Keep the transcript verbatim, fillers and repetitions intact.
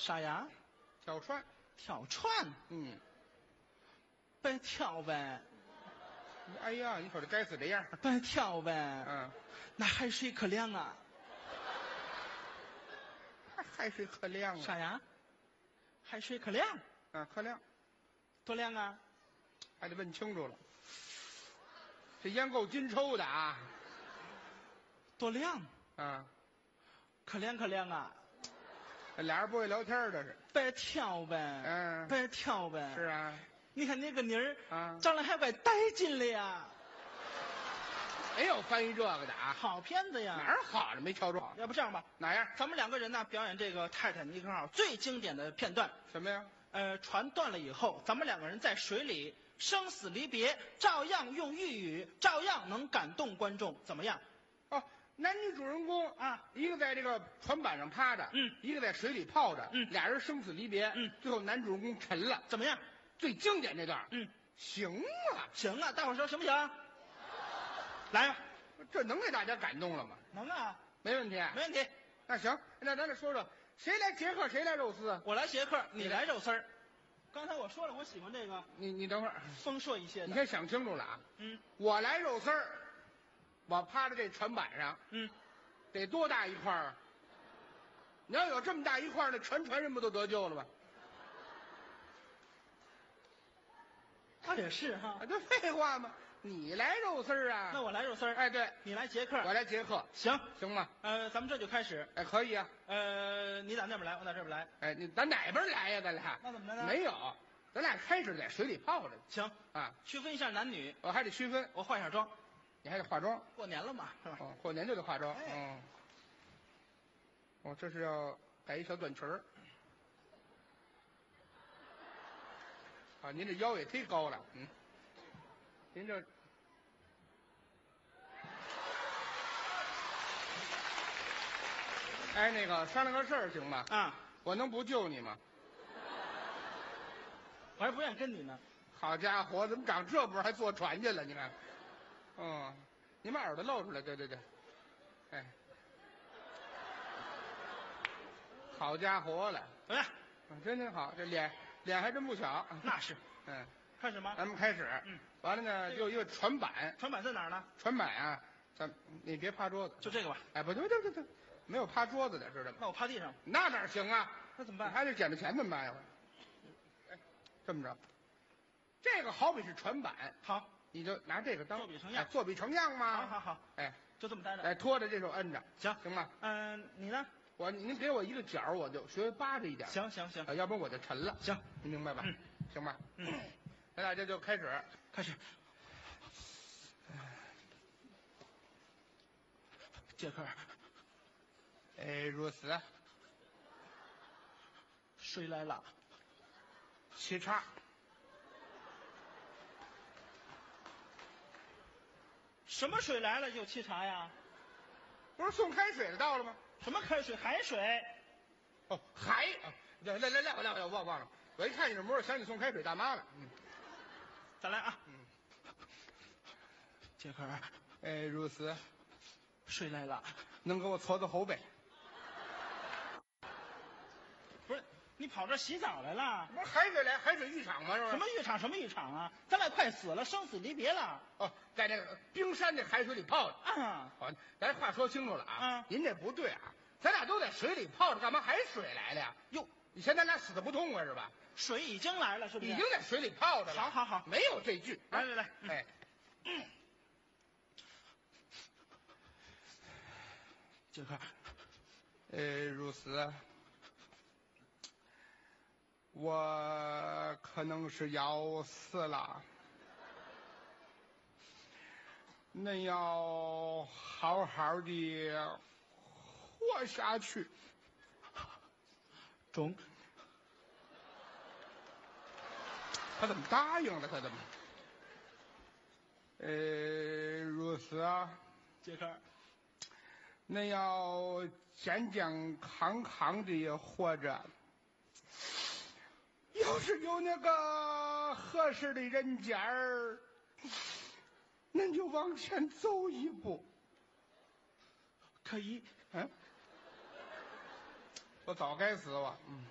啥呀？ 挑串。 挑串？ 嗯， 别挑呗。 哎呀，你说这该死这样。 别挑呗。 嗯， 那海水可凉啊。 还海水可凉啊。 啥呀？海水可凉。 啊，可凉。 多凉啊？ 还得问清楚了。这烟够金抽的啊。 多凉。 啊， 可凉可凉啊。 俩人不会聊天的是。 别挑呗。 嗯， 别挑呗。 是啊。 你看那个妮儿啊， 长得还怪带劲的呀。 没有翻译这个的啊。 好片子呀。 哪儿好了没瞧着？ 要不这样吧， 哪样？ 咱们两个人呢表演这个泰坦尼克号最经典的片段。 什么呀？ 呃，船断了以后，咱们两个人在水里生死离别，照样用粤语，照样能感动观众，怎么样？ 哦，男女主人公啊， 一个在这个船板上趴着， 嗯， 一个在水里泡着， 嗯， 俩人生死离别， 嗯， 最后男主人公沉了， 怎么样？ 最经典这段， 嗯， 行啊， 行啊，大伙儿说行不行？来呀， 这能给大家感动了吗？ 能啊， 没问题， 没问题。 那行，那咱再说说，谁来杰克，谁来肉丝？ 我来杰克，你来肉丝儿。刚才我说了，我喜欢这个你你等会儿， 丰硕一些的。 你先想清楚了啊。 嗯， 我来肉丝儿，我趴在这船板上， 嗯， 得多大一块儿啊？你要有这么大一块儿，那全船人不都得救了吗？ 他也是哈。 啊，这废话吗？你来肉丝儿啊？ 那我来肉丝儿。 哎，对， 你来杰克， 我来杰克， 行行吗？ 呃，咱们这就开始。 哎，可以啊。 呃，你打那边来，我打这边来。 哎，你咱哪边来呀？咱俩那怎么着呢？ 没有，咱俩开始在水里泡着。 行啊， 区分一下男女。 我还得区分， 我化一下妆， 你还得化妆。 过年了嘛，是吧？ 哦，过年就得化妆。 哎嗯。哦，这是要改一小短裙儿。啊，您这腰也忒高了，嗯。您这。哎，那个商量个事儿行吗？ 啊， 我能不救你吗？ 我还不愿意跟你呢。 好家伙，怎么长这波还坐船去了？你看，嗯，你把耳朵露出来，对对对，哎，好家伙了， 怎么样？ 嗯真真好，这脸脸还真不小。 那是。 嗯， 开始吗？ 咱们开始。 嗯， 完了呢，就一个船板， 船板在哪儿呢？ 船板啊，咱你别趴桌子， 就这个吧。 哎，不对不对不对，没有趴桌子的，知道吗？ 那我趴地上。 那哪行啊？ 那怎么办？ 你还得捡着钱怎么办呀？哎，这么着，这个好比是船板， 好， 你就拿这个当作比成样哎作比成样嘛。 好好好， 哎， 就这么待着。 哎，拖着这手摁着， 行行吗？ 嗯、你呢？ 我您给我一个角，我就学扒着一点。 行行行啊，要不然我就沉了。 行， 您明白吧？ 嗯， 行吧。 嗯， 咱俩这就开始。 开始。杰克， 哎，如此， 水来了。 沏茶。 什么水来了就沏茶呀？ 不是送开水的到了吗？ 什么开水？海水。 哦，海啊！来来来来，我来我来，我忘忘了。我一看你这模样，想起送开水大妈了。嗯， 再来啊。 嗯， 杰克， 哎，如此， 水来了。 能给我搓搓后背？ 不是，你跑这洗澡来了？ 不是海水来海水浴场吗？是不是？ 什么浴场？什么浴场啊？咱俩快死了，生死离别了。 哦，在这个冰山这海水里泡着。 啊， 好，咱话说清楚了啊。 嗯您这不对啊，咱俩都在水里泡着，干嘛海水来了呀？ 哟， 以前咱俩死的不痛快是吧？ 水已经来了，是不是？ 已经在水里泡着了。 好好好没有这句。 来来来，嗯哎， 杰克， 呃，如此，我可能是要死了，恁要好好的活下去。 中。 他怎么答应了？他怎么？呃，如此啊， 杰克， 恁要健健康康的活着。要是有那个合适的人家儿，恁就往前走一步。 可以。 嗯，我早该死我。嗯。